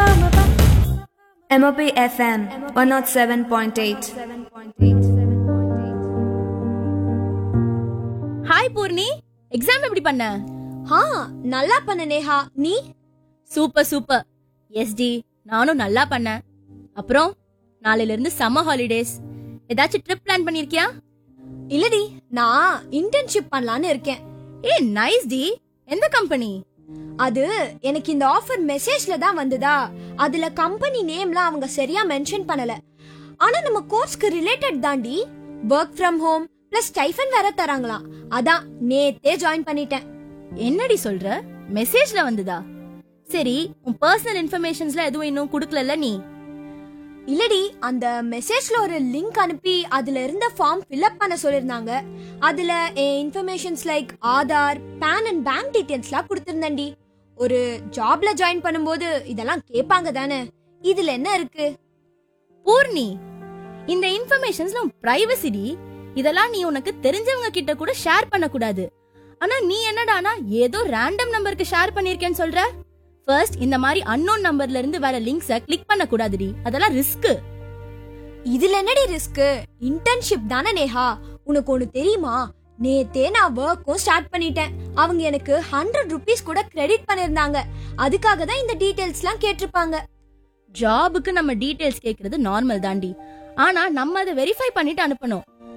MOP FM 107.8. Hi Poorni, exam எப்படி பண்ண? நல்லா பண்ண நேஹா. நீ? Super super. எஸ்டி, நானும் நல்லா பண்ணேன். அப்புறம் நாளையில இருந்து சம்மர் ஹாலிடேஸ். ஏதாச்சும் ட்ரிப் பிளான் பண்ணிருக்கியா? இல்லடி, நான் இன்டர்ன்ஷிப் பண்ணலான்னு இருக்கேன். Nice D. எந்த கம்பெனி? அது எனக்கு இந்த ஆஃபர் மெசேஜ்ல தான் வந்ததா. அதுல கம்பெனி நேம்லாம் அவங்க சரியா மென்ஷன் பண்ணல. ஆனா நம்ம கோர்ஸ்க்கு ரிலேட்டட் தாண்டி. Work from home plus stipend வேற தராங்களாம். அதான் நேத்தே ஜாயின் பண்ணிட்டேன். என்னடி சொல்ற? மெசேஜ்ல வந்ததா? சரி, உன் பர்சனல் இன்ஃபர்மேஷன்ஸ்ல எதுவும் இன்னும் குடுக்கலல்ல நீ? இல்லடி, அந்த மெசேஜ்ல ஒரு லிங்க் அனுப்பி அதுல இருந்த ஃபார்ம் ஃபில்அப் பண்ண சொல்லிருந்தாங்க. அதுல informations like Aadhaar, pan and bank டீடைல்ஸ்லாம் கொடுத்திருந்தேன்டி. ஒரு ஜாப்ல ஜாயின் பண்ணும்போது இதெல்லாம் கேட்பாங்க தானே. இதுல என்ன இருக்கு? பூர்ணி, இந்த இன்ஃபர்மேஷன்ஸ்ல பிரைவசி டி. இதெல்லாம் நீ உனக்கு தெரிஞ்சவங்க கிட்ட கூட ஷேர் பண்ண கூடாது. ஆனா நீ என்னடானா ஏதோ ரேண்டம் நம்பருக்கு ஷேர் பண்ணிருக்கேன்னு சொல்ற. ஃபர்ஸ்ட், இந்த மாதிரி அன்னோன் நம்பர்ல இருந்து வர லிங்க்ஸ கிளிக் பண்ண கூடாதுடி. அதெல்லாம் ரிஸ்க். இதுல என்னடி ரிஸ்க்? இன்டர்ன்ஷிப் தானே நேஹா. உனக்கு ஒண்ணு தெரியுமா? நேத்தே நான் ஒர்க்கும் ஸ்டார்ட் பண்ணிட்டேன். அவங்க எனக்கு 100 rupees கூட கிரெடிட் பண்ணிருந்தாங்க. அதுக்காக தான் இந்த டீடைல்ஸ்லாம் கேட்டிருப்பாங்க. ஜாபுக்கு நம்ம டீடைல்ஸ் கேக்குறது நார்மல் தாண்டி. ஆனா நம்ம அதை வெரிஃபை பண்ணிட்டு அனுப்பணும்.